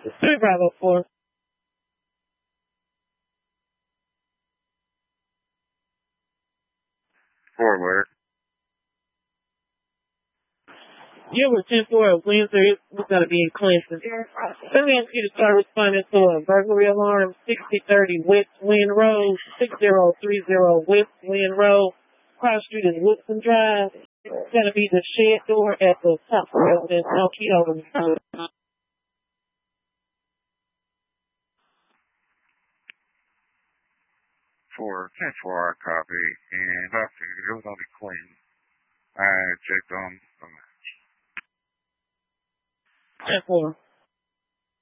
3 Bravo 4. Forward. You were 10-4 at Windsor. It's going to be in Clinton. Let me ask you to start responding to a burglary alarm, 6030 West Wind Road, 6030 West Wind Road. Cross Street is Woodson Drive. It's going to be the shed door at the top of residence. No key over. 10-4, copy. And I figured it was going to be clean. I checked on the match. 10-4.